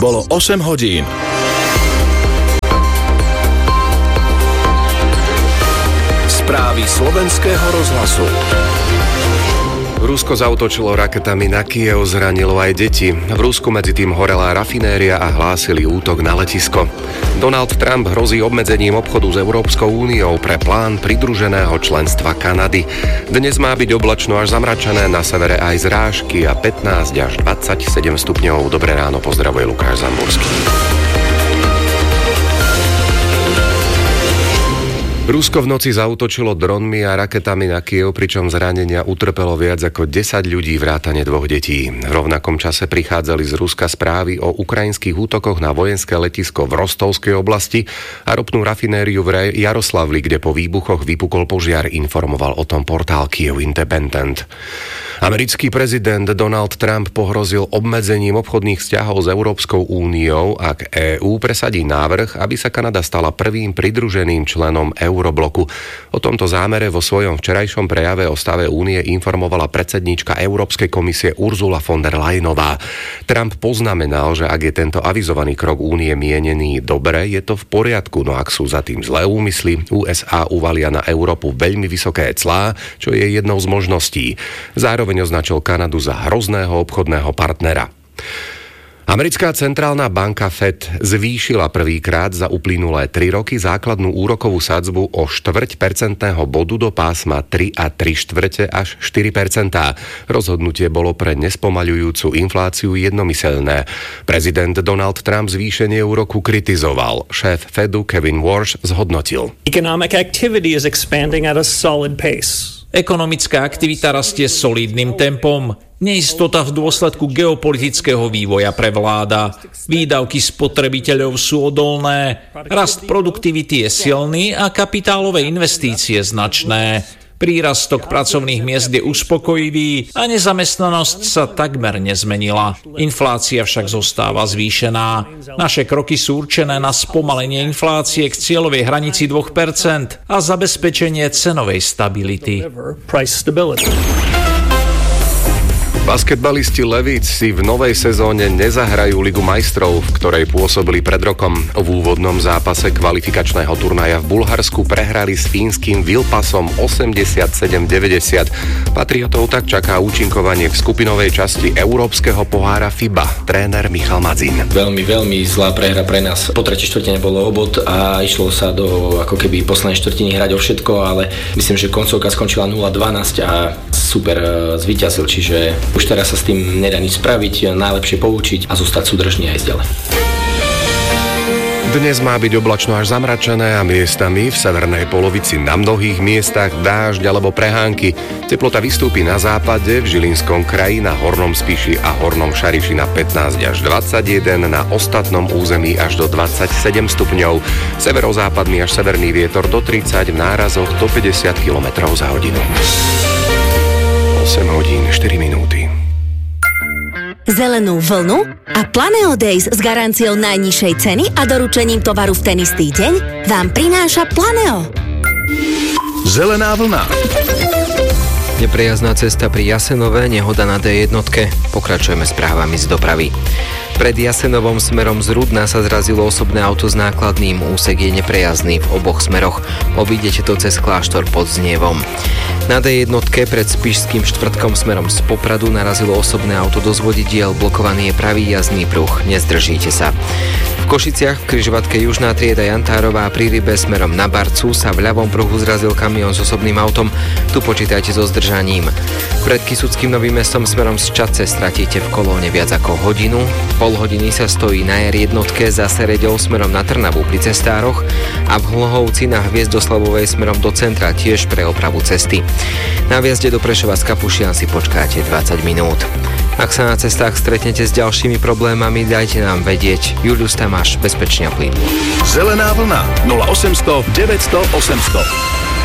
Bolo 8 hodín. Správy slovenského rozhlasu. Rusko zaútočilo raketami na Kyjev, zranilo aj deti. V Rusku medzi tým horela rafinéria a hlásili útok na letisko. Donald Trump hrozí obmedzením obchodu s Európskou úniou pre plán pridruženého členstva Kanady. Dnes má byť oblačno až zamračené, na severe aj zrážky a 15 až 27 stupňov. Dobré ráno, pozdravuje Lukáš Zamborský. Rusko v noci zaútočilo dronmi a raketami na Kyjev, pričom zranenia utrpelo viac ako 10 ľudí vrátane 2 detí. V rovnakom čase prichádzali z Ruska správy o ukrajinských útokoch na vojenské letisko v Rostovskej oblasti a ropnú rafinériu v Jaroslavli, kde po výbuchoch vypukol požiar, informoval o tom portál Kyiv Independent. Americký prezident Donald Trump pohrozil obmedzením obchodných vzťahov s Európskou úniou, ak EÚ presadí návrh, aby sa Kanada stala prvým pridruženým členom Eurobloku. O tomto zámere vo svojom včerajšom prejave o stave únie informovala predsedníčka Európskej komisie Ursula von der Leyenová. Trump poznamenal, že ak je tento avizovaný krok únie mienený dobre, je to v poriadku, no ak sú za tým zlé úmysly, USA uvalia na Európu veľmi vysoké clá, čo je jednou z možností. Zároveň označil Kanadu za hrozného obchodného partnera. Americká centrálna banka Fed zvýšila prvýkrát za uplynulé 3 roky základnú úrokovú sadzbu o 0,4% bodu do pásma 3,3 až 4%. Rozhodnutie bolo pre nespomaľujúcu infláciu jednomyseľné. Prezident Donald Trump zvýšenie úroku kritizoval. Šéf Fedu Kevin Warsh zhodnotil: Economic activity is expanding at a solid pace. Ekonomická aktivita rastie solidným tempom. Neistota v dôsledku geopolitického vývoja prevláda. Výdavky spotrebiteľov sú odolné. Rast produktivity je silný a kapitálové investície značné. Prírastok pracovných miest je uspokojivý a nezamestnanosť sa takmer nezmenila. Inflácia však zostáva zvýšená. Naše kroky sú určené na spomalenie inflácie k cieľovej hranici 2% a zabezpečenie cenovej stability. Basketbalisti Levíc si v novej sezóne nezahrajú Ligu majstrov, v ktorej pôsobili pred rokom. V úvodnom zápase kvalifikačného turnaja v Bulharsku prehrali s fínskym Vilpasom 87-90. Patriotov tak čaká účinkovanie v skupinovej časti Európskeho pohára FIBA. Tréner Michal Madzin. Veľmi zlá prehra pre nás. Po tretej štvrtine bolo obod a išlo sa do ako keby poslednej štvrtiny hrať o všetko, ale myslím, že koncovka skončila 0-12 a super zvíťazil, čiže už teraz sa s tým nedá nič spraviť, najlepšie poučiť a zostať súdržný aj ďalej. Dnes má byť oblačno až zamračené a miestami v severnej polovici na mnohých miestach dážď alebo prehánky. Teplota vystúpi na západe, v Žilinskom kraji, na Hornom Spiši a Hornom Šariši na 15 až 21, na ostatnom území až do 27 stupňov. Severozápadný až severný vietor do 30, v nárazoch do 50 km za hodinu. 8 hodín 4 minúty. Zelenú vlnu a Planeo Days s garanciou najnižšej ceny a doručením tovaru v ten istý deň vám prináša Planeo. Zelená vlna. Neprejazná cesta pri Jasenove, nehoda na D1. Pokračujeme správami z dopravy. Pred Jasenovom smerom z Rudna sa zrazilo osobné auto s nákladným. Úsek je neprejazdný v oboch smeroch. Obídete to cez kláštor pod Znievom. Na D1 pred Spišským štvrtkom smerom z Popradu narazilo osobné auto do zvodidiel. Blokovaný je pravý jazdný pruh. Nezdržíte sa. V Košiciach v križovatke Južná trieda Jantárová pri Rybe smerom na Barcu sa v ľavom pruhu zrazil kamión s osobným autom. Tu počítajte so zdržaním. Pred Kysuckým Novým Mestom smerom z Čadce stratíte v kolóne viac ako hodinu. Pol hodiny sa stojí na R1 za Sereďou smerom na Trnavu pri cestároch a v Hlohovci na Hviezdoslavovej smerom do centra tiež pre opravu cesty. Na viazde do Prešova z Kapušian si počkáte 20 minút. Ak sa na cestách stretnete s ďalšími problémami, dajte nám vedieť. Julius Tamáš, bezpečne a plynule. Zelená vlna 0800 900 800.